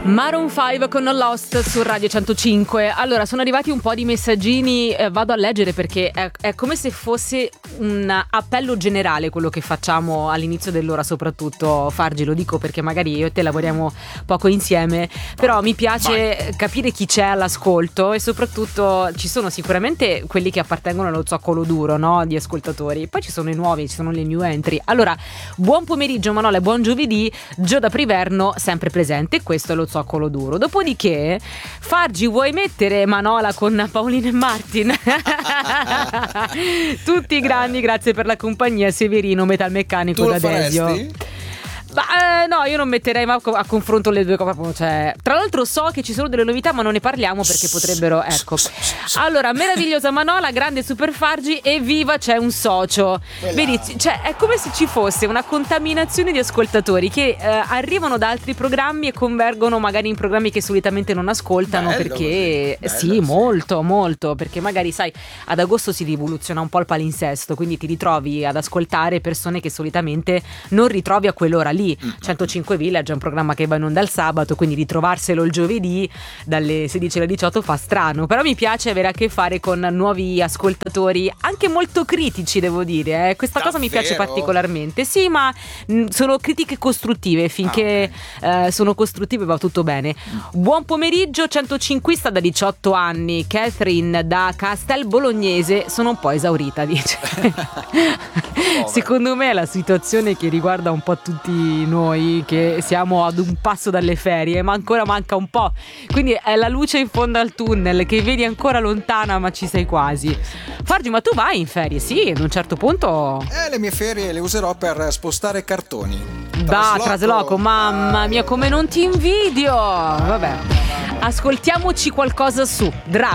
Maroon 5 con Lost su Radio 105. Allora, sono arrivati un po' di messaggini, vado a leggere perché è come se fosse un appello generale quello che facciamo all'inizio dell'ora, soprattutto Fargi, lo dico perché magari io e te lavoriamo poco insieme, però mi piace capire chi c'è all'ascolto e soprattutto ci sono sicuramente quelli che appartengono allo zoccolo duro, no, di ascoltatori, poi ci sono i nuovi, ci sono le new entry. Allora, buon pomeriggio Manola e buon giovedì, Gio da Priverno sempre presente, questo è lo zoccolo duro. Dopodiché, Fargi, vuoi mettere Manola con Paolina e Martin? Tutti grandi, grazie per la compagnia. Severino, metalmeccanico da Desio. No, io non metterei mai a confronto le due cose, cioè, tra l'altro so che ci sono delle novità ma non ne parliamo perché potrebbero, ecco. Allora, meravigliosa Manola, grande Super Fargi, evviva c'è un socio. Vedi, cioè, è come se ci fosse una contaminazione di ascoltatori che arrivano da altri programmi e convergono magari in programmi che solitamente non ascoltano. Bello, perché bello, sì, molto, perché magari sai, ad agosto si rivoluziona un po' il palinsesto, quindi ti ritrovi ad ascoltare persone che solitamente non ritrovi a quell'ora lì. 105 Village è un programma che va in onda il sabato, quindi ritrovarselo il giovedì dalle 16 alle 18 fa strano, però mi piace avere a che fare con nuovi ascoltatori anche molto critici, devo dire, questa cosa mi piace particolarmente. Sì, ma sono critiche costruttive, finché sono costruttive va tutto bene. Buon pomeriggio 105ista da 18 anni, Catherine da Castel Bolognese, sono un po' esaurita, dice. Secondo me è la situazione che riguarda un po' tutti noi che siamo ad un passo dalle ferie, ma ancora manca un po', quindi è la luce in fondo al tunnel che vedi ancora lontana ma ci sei quasi. Fargi, ma tu vai in ferie? Sì, ad un certo punto le mie ferie le userò per spostare cartoni. Trasloco, mamma mia come non ti invidio. Vabbè, ascoltiamoci qualcosa su Dracula.